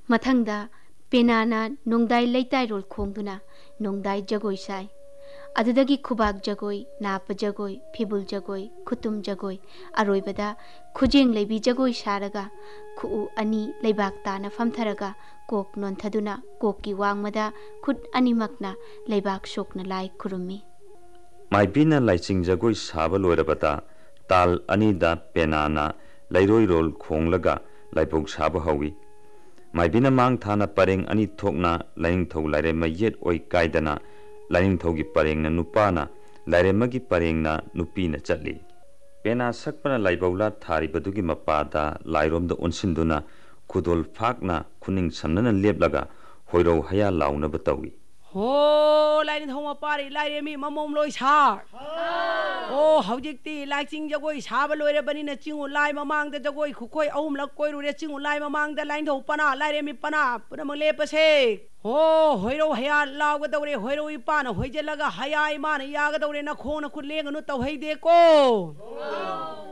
मथंगदा पेनाना नोंदाई लेताइरोल खोंदुना नोंदाई जगोई साई अदुदगी खुबाक जगोई नाप जगोई फिबुल जगोई खुतुम जगोई अरोइबदा खुजेंग लेबी जगोई सारगा खुउ अनि लेबाक ताना फमथरगा कोक नोंथदुना कोकी वांगमदा खुद अनिमकना लेबाक सोकना लाई खुरुमी माइबीना लाइचिंग जगोई साबा लोइरबदा ताल अनिदा पेनाना लैरोई रोल खोंगलगा लाइपोग साबा हौगी माइबीना मांग थाना परेंग अनि थोकना लाइंगथौ लाइरेम येत ओइ कायदना लाइंगथौगी परेंगना नुपाना लाइरेमगी परेंगना नुपीना चटली पेना सकपना लाइबौला थारिबदुगी मपादा लाइरोमदा उनसिंदुना खुदोल फाकना खुनिंग समनना लेबलगा होइरो हया लाउनब तौगी हो लाइन थोमा पारी लाइरेमी ममोम लोई सा ओ हौजिकती लाइचिंग जगोई साबा लोइरेबनिना चिंगु लाइ ममांगदा जगोई खुखोई अहुमलक कोइरुरे चिंगु लाइ ममांगदा लाइन थौ पना लाइरेमी पना पुनम लेपसे हो होइरो हया लावगदौरे होइरो इपाना होइजेलगा हया इमाना यागदौरे नखोना खुलेंगनु तौहैदेको